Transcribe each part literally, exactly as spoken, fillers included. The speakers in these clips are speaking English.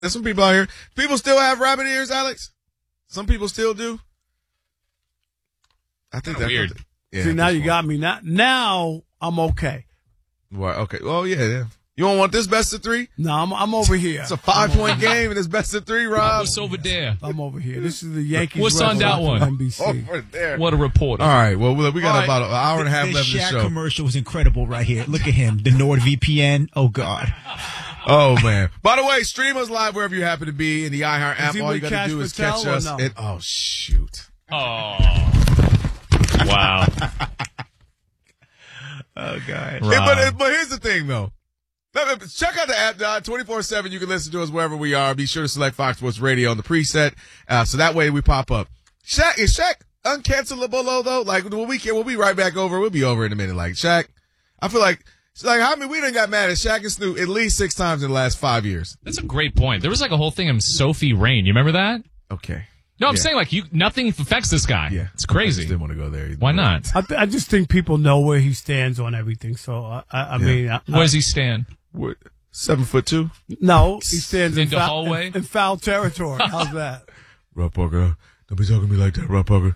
There's some people out here. People still have rabbit ears, Alex? Some people still do. I think that's weird. Yeah, See, now you fun. got me. Now, now I'm okay. What? Okay. Oh, yeah, yeah. You don't want this best of three? No, I'm I'm over here. It's a five-point game, and it's best of three, Rob. What's over there? I'm over here. This is the Yankees. What's on that one? N B C. Over there. What a reporter. All right. Well, we got All right. about an hour and a half this left of the Shaq show. commercial was incredible right here. Look at him. The NordVPN. Oh, God. Oh, man. By the way, stream us live wherever you happen to be in the iHeart app. he All you with got to Cash do is Patel catch or us. no? And, oh, shoot. Oh. Wow. Oh, God. Yeah, but, but here's the thing, though. Check out the app, twenty-four seven. You can listen to us wherever we are. Be sure to select Fox Sports Radio on the preset, uh, so that way we pop up. Shaq, is Shaq uncancelable, though? Like, when we can, we'll be right back over. We'll be over in a minute. Like, Shaq, I feel like, it's like, how many, we done got mad at Shaq and Snoop at least six times in the last five years. That's a great point. There was like a whole thing of Sophie Rain. You remember that? Okay. No, I'm Yeah. saying like you, nothing affects this guy. Yeah. It's I crazy. just didn't want to go there either. Why not? I, th- I just think people know where he stands on everything. So I, I, I Yeah. mean, I, Where does he stand? What? Seven foot two? no, he stands in, In the foul, hallway? in, in foul territory. How's that? Rob Parker, don't be talking to me like that, Rob Parker.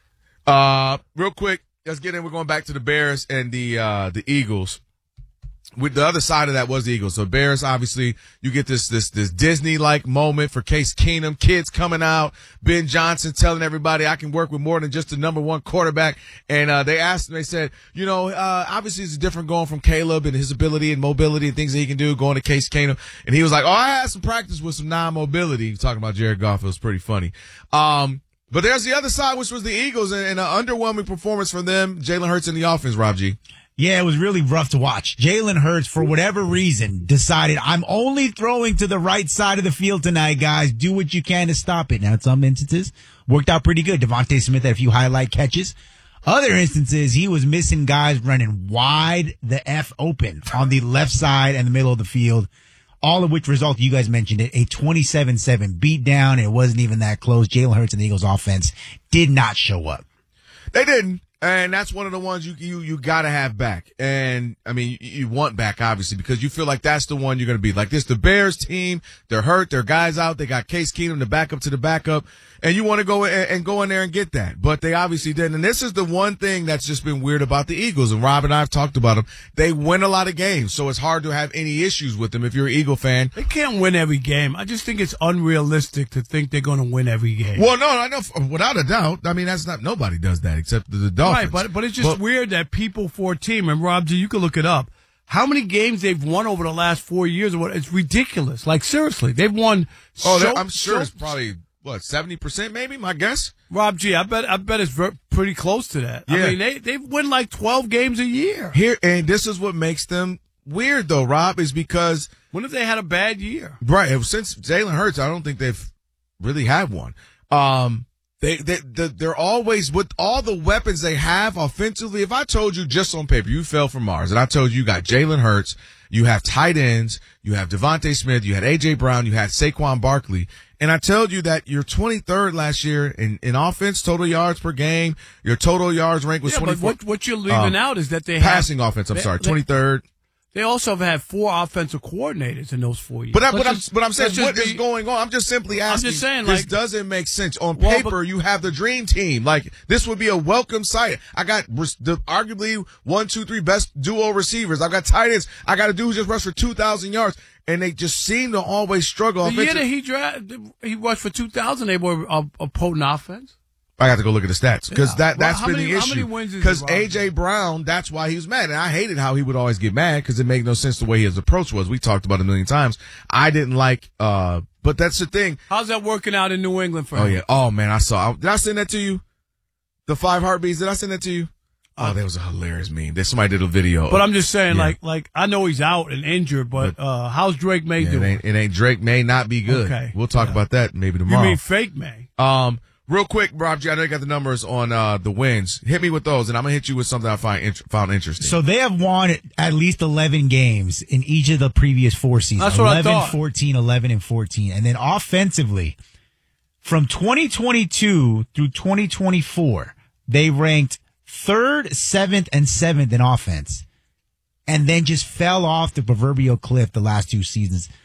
Uh, real quick, let's get in. We're going back to the Bears and the uh the Eagles. With the other side of that was the Eagles. So Bears, obviously, you get this this this Disney-like moment for Case Keenum, kids coming out, Ben Johnson telling everybody I can work with more than just the number one quarterback. And uh they asked him, they said, you know, uh obviously it's different going from Caleb and his ability and mobility and things that he can do going to Case Keenum. And he was like, oh, I had some practice with some non-mobility. Talking about Jared Goff, it was pretty funny. Um, but there's the other side, which was the Eagles, and, and an underwhelming performance from them. Jalen Hurts in the offense, Rob G. Yeah, it was really rough to watch. Jalen Hurts, for whatever reason, decided, I'm only throwing to the right side of the field tonight, guys. Do what you can to stop it. Now, in some instances, worked out pretty good. Devontae Smith had a few highlight catches. Other instances, he was missing guys running wide the F open on the left side and the middle of the field, all of which resulted, you guys mentioned it, a twenty-seven seven beatdown. It wasn't even that close. Jalen Hurts and the Eagles offense did not show up. They didn't. And that's one of the ones you you you gotta have back. And I mean, you, you want back obviously because you feel like that's the one you're gonna be like this. The Bears team, they're hurt, their guys out. They got Case Keenum, the backup to the backup, and you want to go and, and go in there and get that. But they obviously didn't. And this is the one thing that's just been weird about the Eagles. And Rob and I have talked about them. They win a lot of games, so it's hard to have any issues with them if you're an Eagle fan. They can't win every game. I just think it's unrealistic to think they're going to win every game. Well, no, I know without a doubt. I mean, that's not nobody does that except the, the Dolphins. Right, but but it's just But- weird that people for a team, and Rob G, you can look it up. How many games they've won over the last four years? Or what? It's ridiculous. Like seriously, they've won. Oh, so, I'm sure so, it's probably what seventy percent, maybe. My guess. Rob G, I bet I bet it's ver- pretty close to that. Yeah. I mean, they they win like twelve games a year. Here, and this is what makes them weird, though, Rob, is because When have they had a bad year? right since Jalen Hurts, I don't think they've really had one. Um, they they they're always with all the weapons they have offensively. If I told you just on paper you fell from Mars, and I told you you got Jalen Hurts, you have tight ends, you have Devontae Smith, you had A J Brown, you had Saquon Barkley, and I told you that you're twenty-third last year in in offense, total yards per game. Your total yards rank was Yeah, but twenty-four. what what you're leaving um, out is that they Passing have, offense, I'm they- sorry, they- twenty-third. They also have had four offensive coordinators in those four years. But, I, Let's but, I'm, just- but I'm saying, let's just what is be- going on? I'm just simply asking. just saying, this like- doesn't make sense. On Well, paper, but- you have the dream team. Like, this would be a welcome sight. I got res- the arguably one, two, three best duo receivers. I've got tight ends. I got a dude who just rushed for two thousand yards. And they just seem to always struggle. The year offensive- that he drafted, he rushed for two thousand. They were a, a potent offense. I got to go look at the stats because Yeah. that Well, that's how been many- the how many issue. wins is Because it, Rob? A J Brown, that's why he was mad, and I hated how he would always get mad because it made no sense the way his approach was. We talked about it a million times. I didn't like, uh, but that's the thing. How's that working out in New England for Oh him? yeah. Oh man, I saw. Did I send that to you? The five heartbeats. Did I send that to you? Oh, that was a hilarious meme. That somebody did a video. But I'm just saying, Yeah. like, like I know he's out and injured, but uh, how's Drake May Yeah, it doing? ain't, it ain't Drake may not be good. Okay. We'll talk Yeah. about that maybe You tomorrow. mean fake May? um, real quick, Rob G, I know you got the numbers on uh the wins. Hit me with those, and I'm gonna hit you with something I find int- found interesting. So they have won at least eleven games in each of the previous four seasons. That's what I eleven, thought. fourteen, eleven, and fourteen. And then offensively, from twenty twenty-two through twenty twenty-four, they ranked third, seventh, and seventh in offense. And then just fell off the proverbial cliff the last two seasons.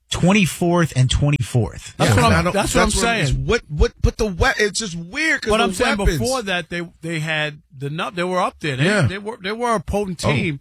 twenty-fourth and twenty-fourth. That's Yeah, what I I'm. don't- That's what I'm it's saying. What what? But the we- it's just weird. But I'm the saying weapons. before that they they had the nut. They were up there. They, Yeah. they were they were a potent Oh. team.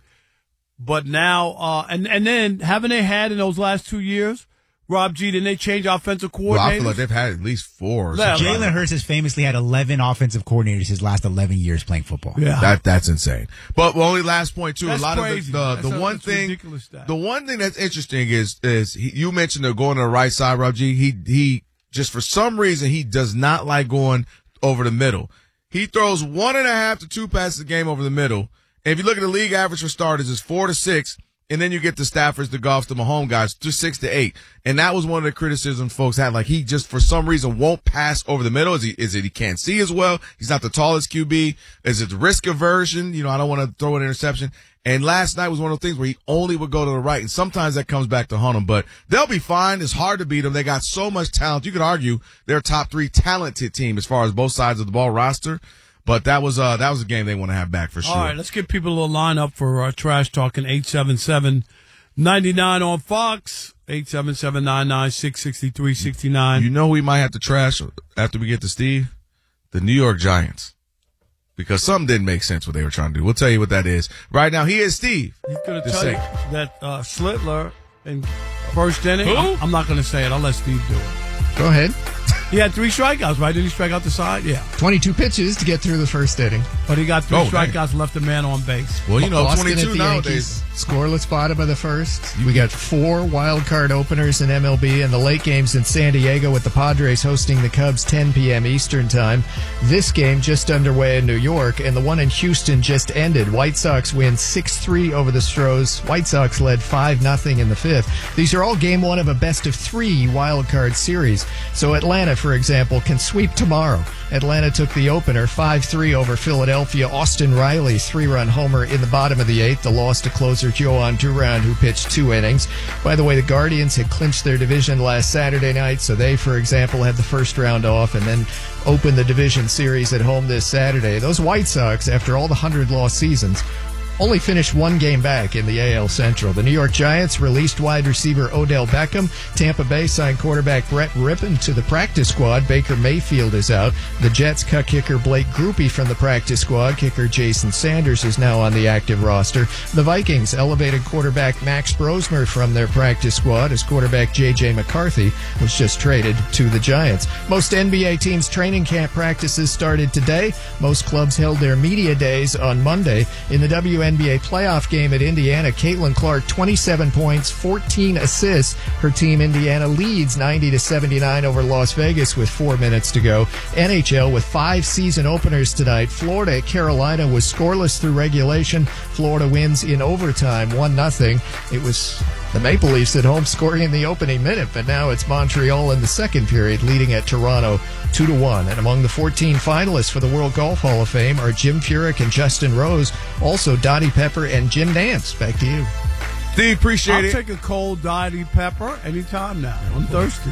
But now, uh, and and then haven't they had in those last two years, Rob G? Didn't they change offensive coordinators? Well, I feel like they've had at least four. Or Yeah, something. Jalen Hurts has famously had eleven offensive coordinators his last eleven years playing football. yeah. That that's insane. But the only last point too. That's a lot crazy. of the the, That's the a- one that's a thing, ridiculous stat. the one thing that's interesting is is he, you mentioned the going to the right side, Rob G. He he just for some reason he does not like going over the middle. He throws one and a half to two passes a game over the middle. And if you look at the league average for starters, it's four to six. And then you get the Staffords, the Goffs, the Mahomes guys, just six to eight. And that was one of the criticisms folks had. Like he just for some reason won't pass over the middle. Is he, is it he can't see as well? He's not the tallest Q B. Is it risk aversion? You know, I don't want to throw an interception. And last night was one of those things where he only would go to the right. And sometimes that comes back to haunt him, but they'll be fine. It's hard to beat them. They got so much talent. You could argue they're a top three talented team as far as both sides of the ball roster. But that was uh that was a game they want to have back for sure. All right, let's give people a little line up for uh, Trash Talking. eight seven seven, nine nine on Fox, eight seven seven, nine nine six, six three six nine. You know who we might have to trash after we get to Steve? The New York Giants. Because something didn't make sense what they were trying to do. We'll tell you what that is. Right now, he is Steve. He's going to Just tell say you that uh, Slitler in first inning. Who? I'm, I'm not going to say it. I'll let Steve do it. Go ahead. He had three strikeouts, right? Didn't he strike out the side? Yeah. twenty-two pitches to get through the first inning. But he got three Oh, dang. strikeouts, left a man on base. Well, you know, Boston at twenty-two the nowadays. Yankees, scoreless bottom of the first. We got four wild card openers in M L B and the late games in San Diego with the Padres hosting the Cubs ten p.m. Eastern time. This game just underway in New York, and the one in Houston just ended. White Sox win six three over the Stros. White Sox led five nothing in the fifth. These are all game one of a best of three wild card series. So Atlanta, for example, can sweep tomorrow. Atlanta took the opener five three over Philadelphia. Austin Riley's three-run homer in the bottom of the eighth. The loss to closer Johan Duran, who pitched two innings. By the way, the Guardians had clinched their division last Saturday night, so they, for example, had the first round off and then opened the division series at home this Saturday. Those White Sox, after all the hundred-loss seasons, only finished one game back in the A L Central. The New York Giants released wide receiver Odell Beckham. Tampa Bay signed quarterback Brett Rippon to the practice squad. Baker Mayfield is out. The Jets cut kicker Blake Grupe from the practice squad. Kicker Jason Sanders is now on the active roster. The Vikings elevated quarterback Max Brosmer from their practice squad as quarterback J J McCarthy was just traded to the Giants. Most N B A teams' training camp practices started today. Most clubs held their media days on Monday. In the W N B A playoff game at Indiana, Caitlin Clark, twenty-seven points, fourteen assists. Her team, Indiana, leads ninety to seventy-nine over Las Vegas with four minutes to go. N H L with five season openers tonight. Florida at Carolina was scoreless through regulation. Florida wins in overtime, one nothing. It was the Maple Leafs at home scoring in the opening minute, but now it's Montreal in the second period leading at Toronto two to one. And among the fourteen finalists for the World Golf Hall of Fame are Jim Furyk and Justin Rose, also Dottie Pepper and Jim Nance. Back to you. Steve, appreciate I'll it. take a cold Dottie Pepper anytime now. I'm thirsty.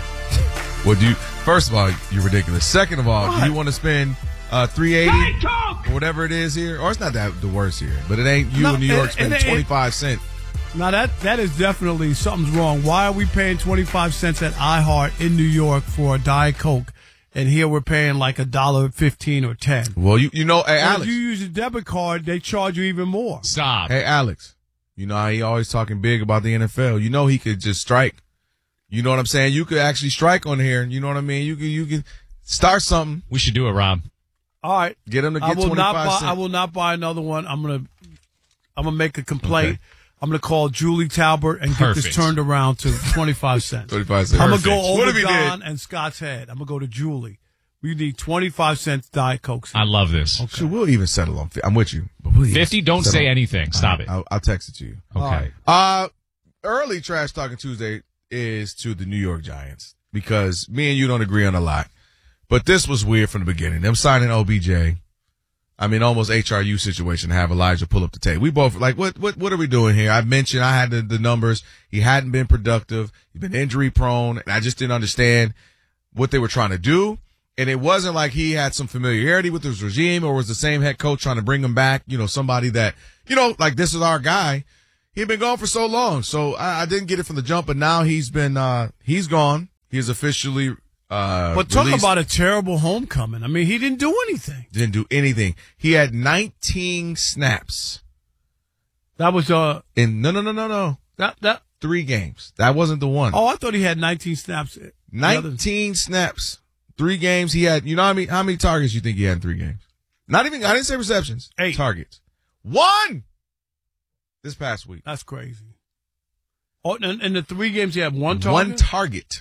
Well, do you, first of all, you're ridiculous. Second of all, What? do you want to spend uh, three eighty or whatever it is here? Or it's not that the worst here, but it ain't you No, in New York and- spending and it- twenty-five cents. Now that that is definitely something's wrong. Why are we paying twenty-five cents at iHeart in New York for a Diet Coke, and here we're paying like a dollar fifteen or ten? Well, you you know, hey, If Alex. you use a debit card, they charge you even more. Stop. Hey, Alex. You know how he always talking big about the N F L. You know he could just strike. You know what I'm saying? You could actually strike on here. You know what I mean? You could you could start something. We should do it, Rob. All right, Get him to I get will not twenty-five buy. cents. I will not buy another one. I'm gonna I'm gonna make a complaint. Okay. I'm gonna call Julie Talbert and get this Perfect. turned around to twenty-five cents. twenty-five cents. I'm gonna go Perfect. What over if he Don did? and Scott's head. I'm gonna go to Julie. We need twenty-five cents Diet Cokes. I love this. So we'll even settle on. fi- I'm with you. But please, fifty, don't settle say on- anything. Stop it. I'll, I'll text it to you. Okay. Uh, early Trash Talking Tuesday is to the New York Giants because me and you don't agree on a lot. But this was weird from the beginning. Them signing O B J. I mean, almost H R U situation to have Elijah pull up the tape. We both like, what, what, what are we doing here? I mentioned I had the, the numbers. He hadn't been productive. He's been injury prone. And I just didn't understand what they were trying to do. And it wasn't like he had some familiarity with his regime or was the same head coach trying to bring him back. You know, somebody that, you know, like this is our guy. he'd been gone for so long. So I, I didn't get it from the jump, but now he's been, uh, he's gone. He's officially, uh, But talk released. about a terrible homecoming. I mean, he didn't do anything. Didn't do anything. He had nineteen snaps That was, uh, in, no, no, no, no, no. that, that, Three games. That wasn't the one. oh, I thought he had nineteen snaps. The other- nineteen snaps. Three games. He had, you know how many, how many targets you think he had in three games? Not even, I didn't say receptions. Eight. Targets. One! This past week. That's crazy. Oh, and in the three games, he had one target? One target.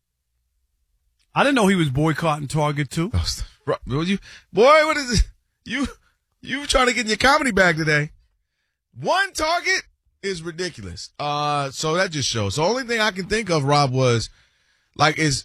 I didn't know he was boycotting Target, too. Oh, st- bro, you, boy, what is it? You, you trying to get in your comedy bag today. One target is ridiculous. Uh, so that just shows. So the only thing I can think of, Rob, was like, is,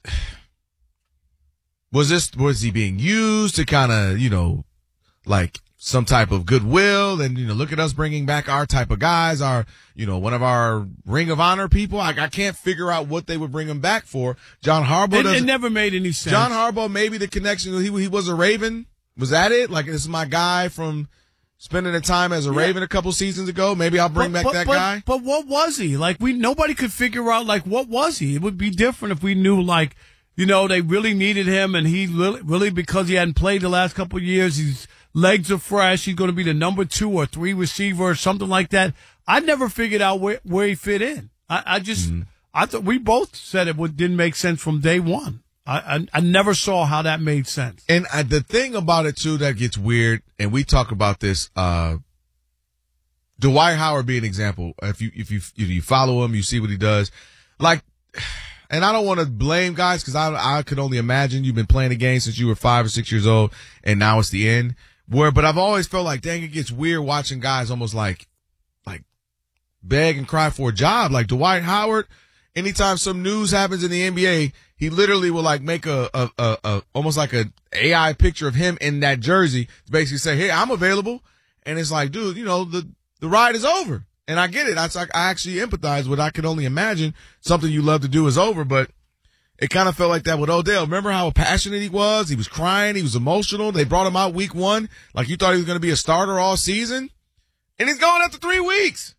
was this, was he being used to kind of, you know, like some type of goodwill and, you know, look at us bringing back our type of guys, our, you know, one of our Ring of Honor people. I, I can't figure out what they would bring him back for. John Harbaugh It, doesn't. it never made any sense. John Harbaugh, maybe the connection, he, he was a Raven. Was that it? Like, this is my guy from spending the time as a Yeah. Raven a couple seasons ago. Maybe I'll bring But- back but- that but- guy. But what was he? Like, we, nobody could figure out, like, what was he? It would be different if we knew, like, you know, they really needed him and he really, really because he hadn't played the last couple of years, his legs are fresh, he's going to be the number two or three receiver or something like that. I never figured out where, where he fit in. I, I just, Mm-hmm. I thought we both said it would, didn't make sense from day one. I, I, I never saw how that made sense. And I, the thing about it too that gets weird, and we talk about this, uh, Dwight Howard be an example. If you, if you, if you follow him, you see what he does. Like, and I don't want to blame guys because I, I could only imagine you've been playing the game since you were five or six years old and now it's the end. Where, but I've always felt like, dang, it gets weird watching guys almost like, like beg and cry for a job. Like Dwight Howard, anytime some news happens in the N B A, he literally will like make a, a, a, a almost like a A I picture of him in that jersey to basically say, hey, I'm available. And it's like, dude, you know, the, the ride is over. And I get it. I, I actually empathize with, I could only imagine something you love to do is over, but it kind of felt like that with Odell. Remember how passionate he was? He was crying. He was emotional. They brought him out week one. Like you thought he was going to be a starter all season. And he's gone after three weeks.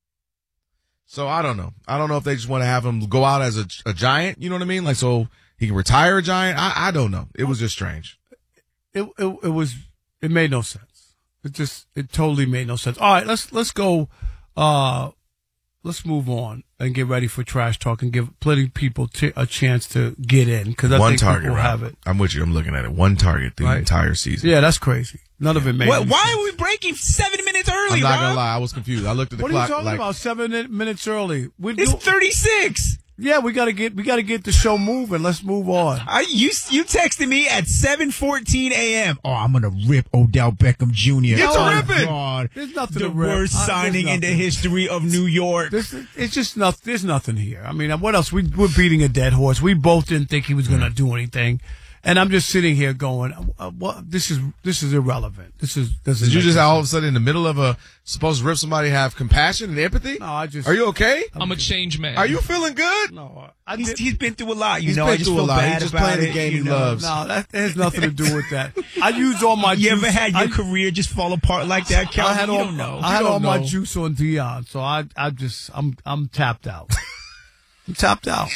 So I don't know. I don't know if they just want to have him go out as a, a giant. You know what I mean? Like, so he can retire a giant. I, I don't know. It was just strange. It, it, it was, it made no sense. It just, it totally made no sense. All right, let's, let's go, uh, let's move on and get ready for trash talk and give plenty of people t- a chance to get in because I One think target, people Rob. have it. I'm with you. I'm looking at it. One target the Right. entire season. Yeah, that's crazy. None of it made Why, any why sense. are we breaking seven minutes early, I'm not Rob? going to lie. I was confused. I looked at the What are clock. you talking like, about? Seven min- minutes early. We It's do, thirty-six. yeah, we gotta get we gotta get the show moving. Let's move on. I, you you texted me at seven fourteen a.m. Oh, I'm gonna rip Odell Beckham Junior Get to oh, ripping. God. There's nothing The to rip. worst I- there's signing in the nothing. history of New York. This, it's just not. There's nothing here. I mean, what else? We, we're beating a dead horse. We both didn't think he was going to do anything, and I'm just sitting here going, uh, "What? This is this is irrelevant. This is this is." Did you just all of a sudden in the middle of a supposed to rip somebody have compassion and empathy? No, I just. Are you okay? I'm a change man. Are you feeling good? No, I He's, did, he's been through a lot, you He's know. been I just through a feel lot. He's bad just about playing the it, game you he know. loves. no, that has nothing to do with that. I used all my. You juice. ever had your I, career just fall apart like that, I Calvin? had You all, don't know. I had You all don't my know. juice on Dion, so I I just I'm I'm tapped out. I'm tapped out.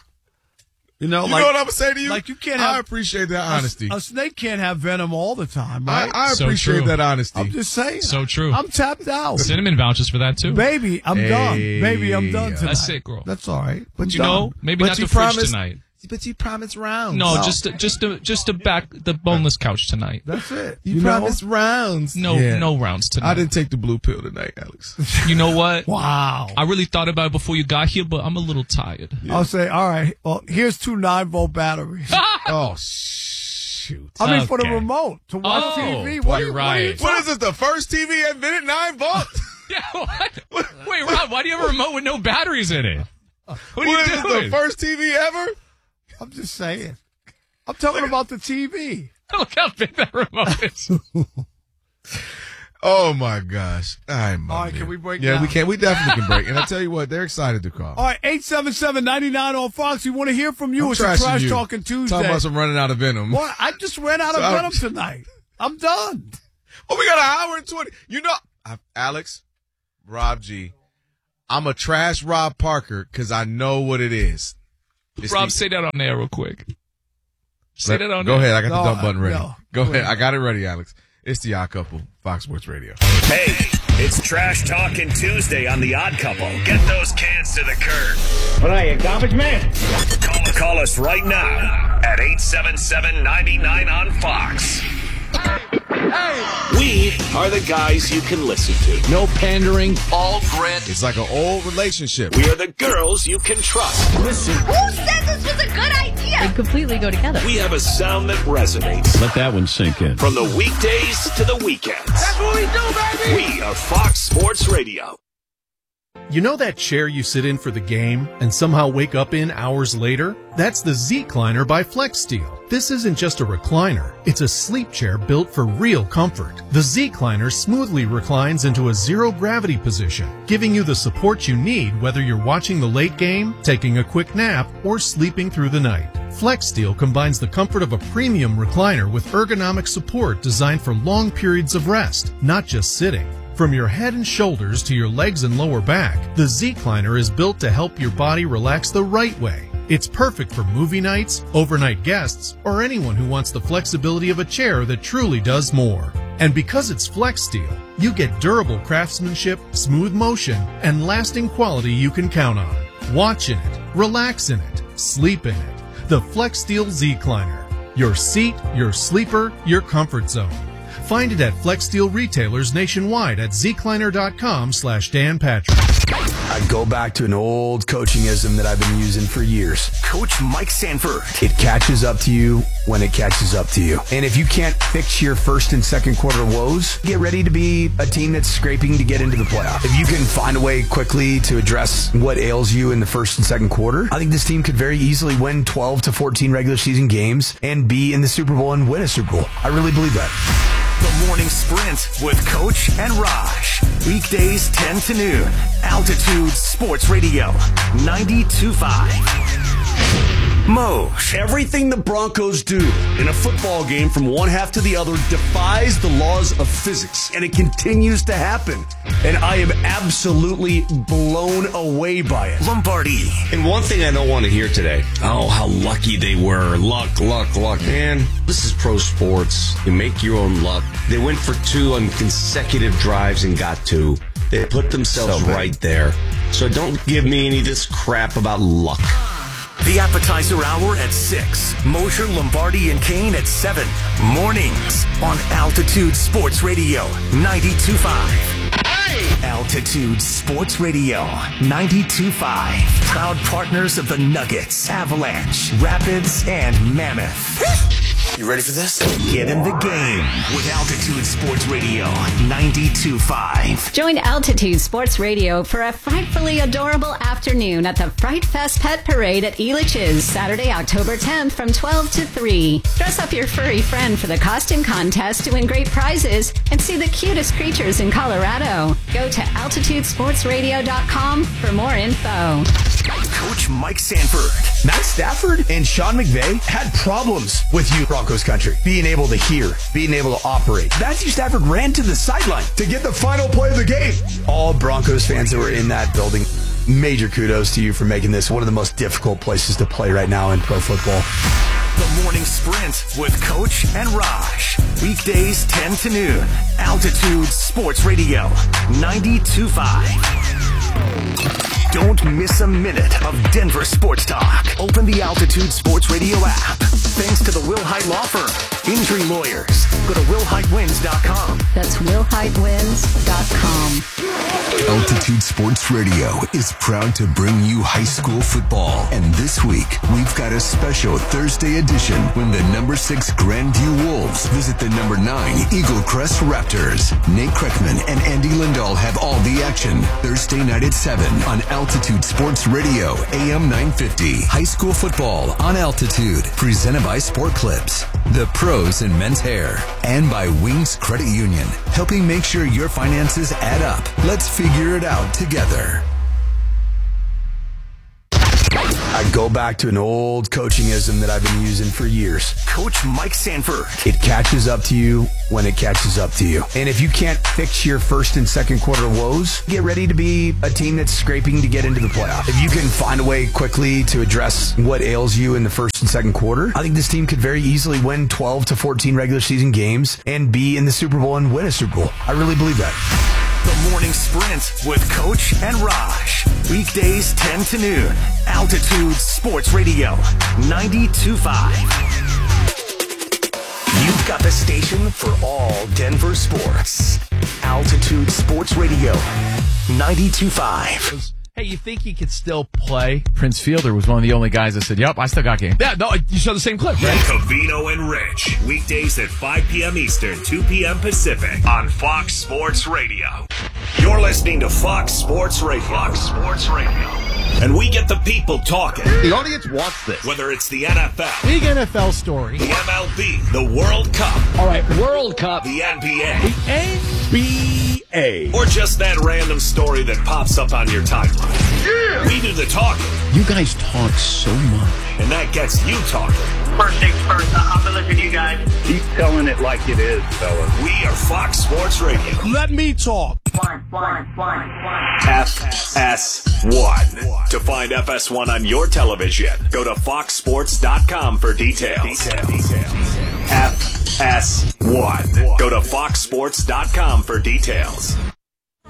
You know, You like know what I'm gonna say to you? like you can't I have- appreciate that a- honesty. A, snake can't have venom all the time, I, right? I So appreciate true. that honesty. I'm just saying. So true. I'm tapped out. Cinnamon vouches for that too. Baby, I'm done. Hey. Baby, I'm done tonight. That's it, girl. That's all right. But I'm you done. know, maybe But not you the fridge promised- tonight. But you promised rounds. No, No. just to, just to just to back the boneless couch tonight. That's it. You, know? promised rounds. No, Yeah. no rounds tonight. I didn't take the blue pill tonight, Alex. You know what? Wow. I really thought about it before you got here, but I'm a little tired. I'll say, all right. Well, here's two nine volt batteries. oh shoot! I mean, for the Okay. remote to watch Oh, T V. you're What are you, what are you right. talking- What is this? The first T V invented nine volt? Yeah, what? Wait, Rob, why do you have a remote with no batteries in it? What are you What is this? doing? The first T V ever? I'm just saying. I'm talking about the T V. Look how big that remote is. Oh my gosh! I'm All right, can we break Yeah, down? we can. We definitely can break. And I tell you what, they're excited to call. All right, eight seven seven, nine nine on Fox. We want to hear from you. I'm it's a trashing Trash you. Talking Tuesday. Talking about some running out of venom. What? I just ran out of So I'm- venom tonight. I'm done. Oh, we got an hour and twenty. You know, I, Alex, Rob G. I'm a trash Rob Parker because I know what it is. It's Rob, the, say that on there real quick. Say let, that on Go there. ahead. I got No, the dump button ready. no. Go ahead. I got it ready, Alex. It's the Odd Couple, Fox Sports Radio. Hey, it's Trash Talking Tuesday on The Odd Couple. Get those cans to the curb. What are you, garbage man? Call, call us right now at eight seven seven, nine nine on Fox. We are the guys you can listen to. No pandering, all grit. It's like an old relationship. We are the girls you can trust. Listen. Who said this was a good idea? They completely go together. We have a sound that resonates. Let that one sink in. From the weekdays to the weekends. That's what we do, baby! We are Fox Sports Radio. You know that chair you sit in for the game and somehow wake up in hours later? That's the Z-Cliner by FlexSteel. This isn't just a recliner. It's a sleep chair built for real comfort. The Z-Cliner smoothly reclines into a zero-gravity position, giving you the support you need whether you're watching the late game, taking a quick nap, or sleeping through the night. FlexSteel combines the comfort of a premium recliner with ergonomic support designed for long periods of rest, not just sitting. From your head and shoulders to your legs and lower back, the Z-Cliner is built to help your body relax the right way. It's perfect for movie nights, overnight guests, or anyone who wants the flexibility of a chair that truly does more. And because it's FlexSteel, you get durable craftsmanship, smooth motion, and lasting quality you can count on. Watch in it, relax in it, sleep in it. The FlexSteel Z-Cliner. Your seat, your sleeper, your comfort zone. Find it at FlexSteel retailers nationwide at zcliner.com slash Dan Patrick. I go back to an old coachingism that I've been using for years. Coach Mike Sanford. It catches up to you when it catches up to you. And if you can't fix your first and second quarter woes, get ready to be a team that's scraping to get into the playoff. If you can find a way quickly to address what ails you in the first and second quarter, I think this team could very easily win twelve to fourteen regular season games and be in the Super Bowl and win a Super Bowl. I really believe that. The Morning Sprint with Coach and Raj. Weekdays ten to noon. Altitude Sports Radio. ninety-two point five. Moj. Everything the Broncos do in a football game from one half to the other defies the laws of physics, and it continues to happen. And I am absolutely blown away by it. Lombardi. And one thing I don't want to hear today, oh, how lucky they were. Luck, luck, luck. Man, this is pro sports. You make your own luck. They went for two on consecutive drives and got two. They put themselves so right there. So don't give me any of this crap about luck. The Appetizer Hour at six. Mosher, Lombardi, and Kane at seven. Mornings on Altitude Sports Radio ninety-two point five. Hey! Altitude Sports Radio ninety-two point five. Proud partners of the Nuggets, Avalanche, Rapids, and Mammoth. You ready for this? Get in the game with Altitude Sports Radio ninety-two point five. Join Altitude Sports Radio for a frightfully adorable afternoon at the Fright Fest Pet Parade at Elitch's, Saturday, October tenth from twelve to three. Dress up your furry friend for the costume contest to win great prizes and see the cutest creatures in Colorado. Go to altitude sports radio dot com for more info. Coach Mike Sanford. Matt Stafford and Sean McVay had problems with you, Broncos country, being able to hear, being able to operate. Matthew Stafford ran to the sideline to get the final play of the game. All Broncos fans that were in that building, major kudos to you for making this one of the most difficult places to play right now in pro football. The Morning Sprint with Coach and Raj. Weekdays ten to noon. Altitude Sports Radio ninety-two point five. Don't miss a minute of Denver sports talk. Open the Altitude Sports Radio app. Thanks to the Will Height Law Firm. Injury lawyers. Go to will height wins dot com. That's will height wins dot com. Altitude Sports Radio is proud to bring you high school football. And this week, we've got a special Thursday edition when the number six Grandview Wolves visit the number nine Eagle Crest Raptors. Nate Kreckman and Andy Lindahl have all the action Thursday night at seven on Altitude Sports Radio, A M nine fifty. High school football on Altitude, presented by Sport Clips, the pros in men's hair, and by Wings Credit Union, helping make sure your finances add up. Let's figure it out together. I I go back to an old coachingism that I've been using for years. Coach Mike Sanford. It catches up to you when it catches up to you. And if you can't fix your first and second quarter woes, get ready to be a team that's scraping to get into the playoff. If you can find a way quickly to address what ails you in the first and second quarter, I think this team could very easily win twelve to fourteen regular season games and be in the Super Bowl and win a Super Bowl. I really believe that. The Morning Sprint with Coach and Raj. Weekdays ten to noon. Altitude Sports Radio ninety-two point five. You've got the station for all Denver sports. Altitude Sports Radio ninety-two point five. Hey, you think you could still play? Prince Fielder was one of the only guys that said, yep, I still got game. Yeah, no, you saw the same clip, right? Covino and Rich. Weekdays at five p.m. Eastern, two p.m. Pacific on Fox Sports Radio. You're listening to Fox Sports Radio. Fox Sports Radio. And we get the people talking. The audience wants this. Whether it's the N F L. Big N F L story. The M L B. The World Cup. All right, World Cup. The N B A. The N B A. Or just that random story that pops up on your timeline. Yeah! We do the talking. You guys talk so much. And that gets you talking. First things first, I'm going to listen to you guys. Keep telling it like it is, fellas. We are Fox Sports Radio. Let me talk. One, one, one, one. F S one. To find F S one on your television, go to fox sports dot com for details. Details. Details. F S one. Go to fox sports dot com for details.